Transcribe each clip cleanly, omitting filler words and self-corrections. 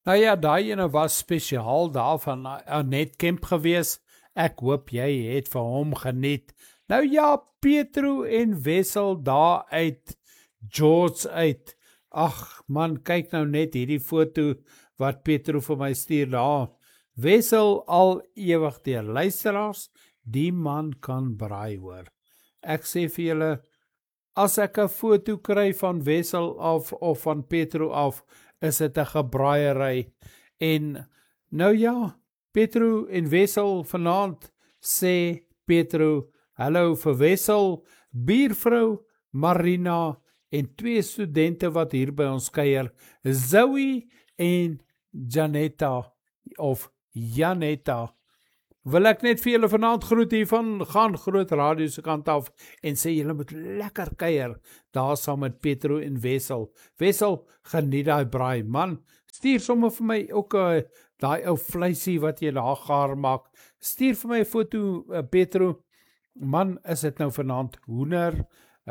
Nou ja, daai ene was spesiaal daar van Annette Kemp gewees. Ek hoop jy het vir hom geniet. Nou ja, Petro en Wessel daar uit George uit. Ag man, kyk nou net hierdie foto wat Petro vir my stuur daar. Wessel al ewig deur luisteraars, die man kan braai hoor. Ek sê vir julle, as ek 'n foto kry van Wessel af of van Petro af, is dit 'n gebraaiery. En nou ja, Petro en Wessel vanaand sê Petro, hallo vir Wessel, buurvrou Marina en 2 studente wat hier by ons kuier, Zoe en Janetta of Janetta. Wil ek net vir julle vanaand groet hier van Gaan Groot Radio se kant af en sê julle moet lekker kuier daar saam met Petro en Wessel. Wessel, geniet daai braai, man. Stuur sommer vir my ook daai ou vleisie wat jy daar gaar maak. Stuur vir my 'n foto, Petro. Man, is dit nou vanaand hoender,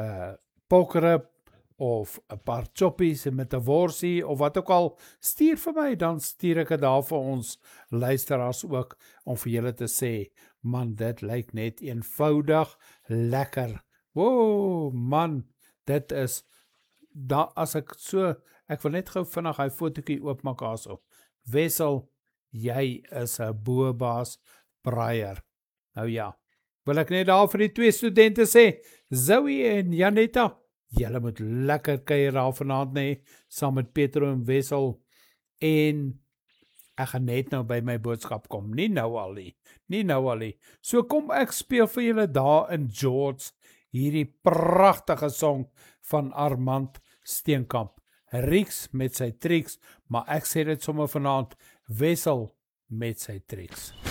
porkrib of 'n paar choppies met 'n worsie of wat ook al, stuur vir my, dan stuur ek dit daar vir ons luisteraars ook, om vir julle te sê, man, dit lyk net eenvoudig lekker. Wow, man, dit is, as ek so, ek wil net gou vinnig hy fotootjie oopmaak daarso. Wessel, jy is 'n boebaas braaier. Nou ja, wil ek net daar vir die 2 studente sê, Zoe en Janetta, julle moet lekker kuier daar vanaand, nee, saam met Petro en Wessel, en ek gaan net nou by my boodskap kom, nie nou al nie. So kom ek speel vir julle daar in George, hierdie pragtige song van Armand Steenkamp, Rieks met sy Trieks, maar ek sê dit sommer vanaand, Wessel met sy Trieks.